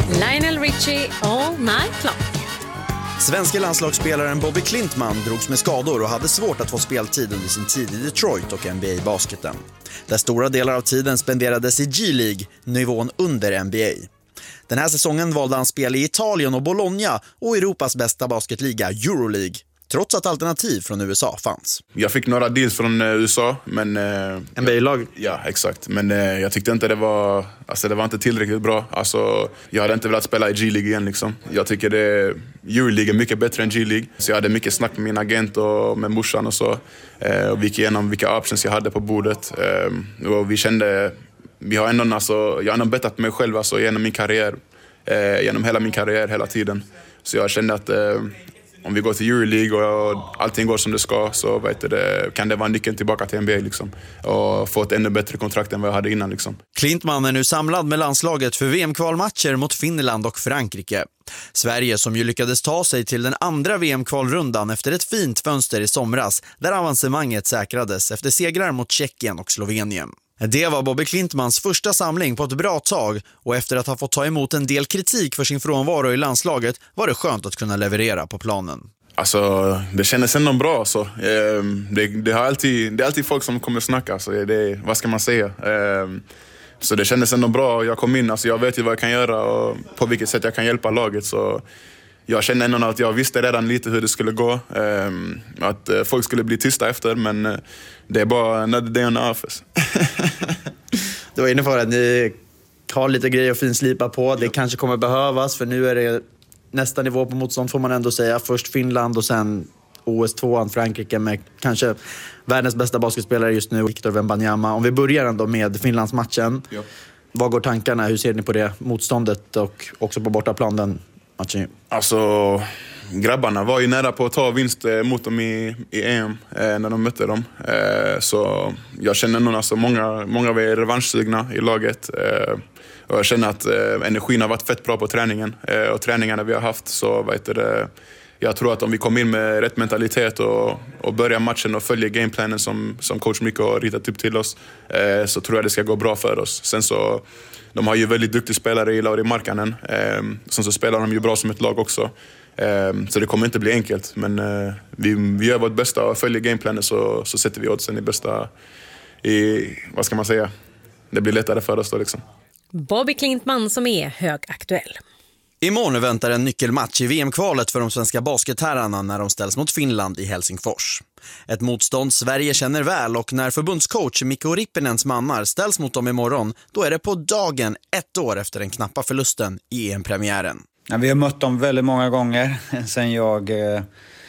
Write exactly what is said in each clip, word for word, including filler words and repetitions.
Lionel Richie, All Night Long. Svenska landslagsspelaren Bobby Klintman drogs med skador och hade svårt att få speltid under sin tid i Detroit och N B A-basketen. Där stora delar av tiden spenderades i G-League, nivån under N B A. Den här säsongen valde han spel i Italien och Bologna och Europas bästa basketliga Euroleague, trots att alternativ från U S A fanns. Jag fick några deals från U S A, men... Eh, N B A-lag? Ja, exakt. Men eh, jag tyckte inte det var... Alltså det var inte tillräckligt bra. Alltså, jag hade inte velat spela i G-League igen liksom. Jag tycker det... Euroleague är mycket bättre än G-League. Så jag hade mycket snack med min agent och med morsan och så. Eh, och vi gick igenom vilka options jag hade på bordet. Eh, och vi kände... Vi har ändå, alltså, jag har ändå bettat mig själv alltså, genom min karriär. Eh, genom hela min karriär, hela tiden. Så jag kände att... Eh, Om vi går till Euroleague och allting går som det ska, så vet det, kan det vara nyckeln tillbaka till N B A liksom. Och få ett ännu bättre kontrakt än vad jag hade innan liksom. Klintman är nu samlad med landslaget för V M-kvalmatcher mot Finland och Frankrike. Sverige, som ju lyckades ta sig till den andra V M-kvalrundan efter ett fint fönster i somras, där avancemanget säkrades efter segrar mot Tjeckien och Slovenien. Det var Bobby Klintmans första samling på ett bra tag, och efter att ha fått ta emot en del kritik för sin frånvaro i landslaget var det skönt att kunna leverera på planen. Alltså, det kändes ändå bra. Så. Det, det, har alltid, det är alltid folk som kommer snacka, så det, vad ska man säga? Så det kändes ändå bra. Jag kom in, alltså jag vet ju vad jag kan göra och på vilket sätt jag kan hjälpa laget, så... Jag kände ändå att jag visste redan lite hur det skulle gå. Um, att uh, folk skulle bli tysta efter, men uh, det är bara another day on the office. Du var inne för att ni har lite grejer att finslipa på. Det ja. kanske kommer behövas, för nu är det nästa nivå på motstånd, får man ändå säga. Först Finland och sen O S två Frankrike med kanske världens bästa basketspelare just nu, Victor Wembanyama. Om vi börjar ändå med Finlandsmatchen. Ja. Vad går tankarna? Hur ser ni på det motståndet och också på bortaplan den matchen? Alltså, grabbarna var ju nära på att ta vinst mot dem i, i E M eh, när de mötte dem. Eh, så jag känner nog alltså många, många var revanschsugna i laget. Eh, och jag känner att eh, energin har varit fett bra på träningen. Eh, och träningarna vi har haft, så vet det, jag tror att om vi kommer in med rätt mentalitet och, och börjar matchen och följer gameplanen som, som coach Mikko har ritat upp till oss, eh, så tror jag det ska gå bra för oss. Sen så, de har ju väldigt duktiga spelare i Lauri Markkanen. Eh, sen så spelar de ju bra som ett lag också. Eh, så det kommer inte bli enkelt. Men eh, vi, vi gör vårt bästa och följer gameplanen, så, så sätter vi oddsen i bästa... I, vad ska man säga? Det blir lättare för oss då liksom. Bobby Klintman som är högaktuell. Imorgon väntar en nyckelmatch i V M-kvalet för de svenska basketherrarna när de ställs mot Finland i Helsingfors. Ett motstånd Sverige känner väl, och när förbundscoach Mikko Rippinens mannar ställs mot dem imorgon, då är det på dagen ett år efter den knappa förlusten i E M-premiären. Ja, vi har mött dem väldigt många gånger sen jag eh,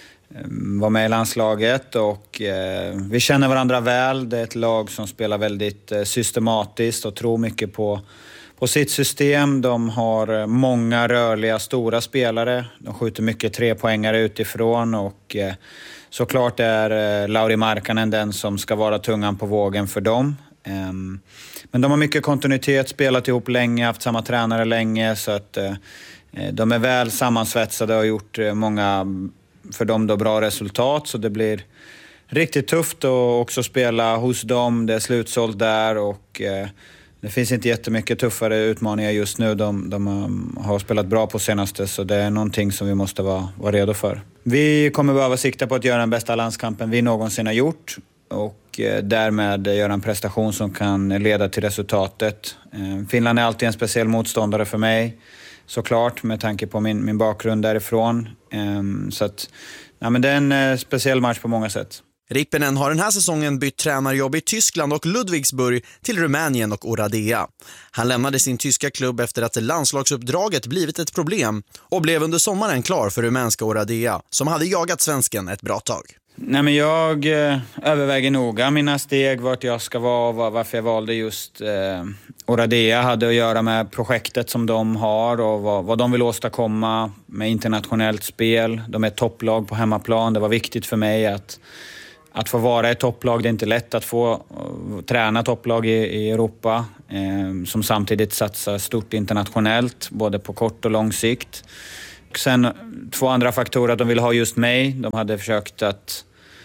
var med i landslaget, och eh, vi känner varandra väl. Det är ett lag som spelar väldigt eh, systematiskt och tror mycket på På sitt system. De har många rörliga, stora spelare. De skjuter mycket trepoängare utifrån, och eh, såklart är eh, Lauri Markkanen den som ska vara tungan på vågen för dem. Eh, men de har mycket kontinuitet, spelat ihop länge, haft samma tränare länge, så att eh, de är väl sammansvetsade och har gjort eh, många, för dem då, bra resultat. Så det blir riktigt tufft att också spela hos dem. Det är slutsålt där, och eh, det finns inte jättemycket tuffare utmaningar just nu. De, de har spelat bra på senaste, så det är någonting som vi måste vara, vara redo för. Vi kommer behöva sikta på att göra den bästa landskampen vi någonsin har gjort, och därmed göra en prestation som kan leda till resultatet. Finland är alltid en speciell motståndare för mig, såklart, med tanke på min, min bakgrund därifrån. Så att, ja, men det är en speciell match på många sätt. Rippinen har den här säsongen bytt tränarjobb i Tyskland och Ludwigsburg till Rumänien och Oradea. Han lämnade sin tyska klubb efter att landslagsuppdraget blivit ett problem och blev under sommaren klar för rumänska Oradea, som hade jagat svensken ett bra tag. Nej, men jag eh, överväger noga mina steg, vart jag ska vara, var, varför jag valde just eh, Oradea. Hade att göra med projektet som de har och vad, vad de vill åstadkomma med internationellt spel. De är ett topplag på hemmaplan. Det var viktigt för mig att Att få vara ett topplag. Det är inte lätt att få uh, träna topplag i, i Europa eh, som samtidigt satsar stort internationellt, både på kort och lång sikt. Sen två andra faktorer, att de vill ha just mig. De hade försökt att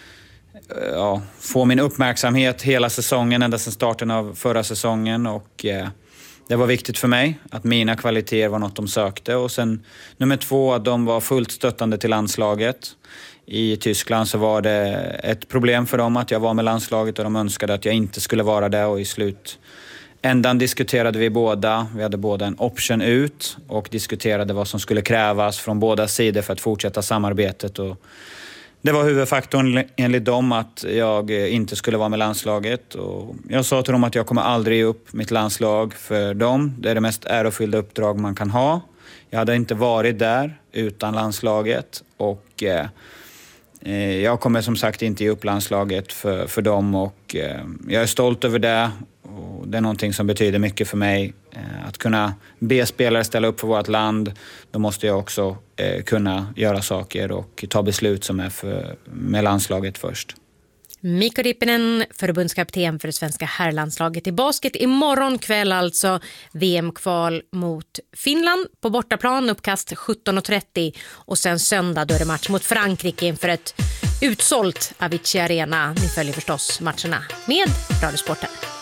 uh, ja, få min uppmärksamhet hela säsongen, ända sedan starten av förra säsongen, och eh, det var viktigt för mig att mina kvaliteter var något de sökte. Och sen nummer två, att de var fullt stöttande till landslaget. I Tyskland så var det ett problem för dem att jag var med landslaget och de önskade att jag inte skulle vara där, och i slut ändan diskuterade vi båda. Vi hade båda en option ut och diskuterade vad som skulle krävas från båda sidor för att fortsätta samarbetet. Och det var huvudfaktorn enligt dem att jag inte skulle vara med landslaget. Och jag sa till dem att jag kommer aldrig ge upp mitt landslag för dem. Det är det mest ärofyllda uppdrag man kan ha. Jag hade inte varit där utan landslaget, och eh, jag kommer som sagt inte ge upp landslaget för, för dem, och eh, jag är stolt över det. Och det är någonting som betyder mycket för mig. Eh, att kunna be spelare ställa upp för vårt land, då måste jag också eh, kunna göra saker och ta beslut som är för, med landslaget först. Mikko Rippinen, förbundskapten för det svenska herrlandslaget i basket. Imorgon kväll alltså V M-kval mot Finland på bortaplan, uppkast sjutton och trettio. Och sen söndag då är det match mot Frankrike inför ett utsålt Avicii Arena. Ni följer förstås matcherna med Radiosporten.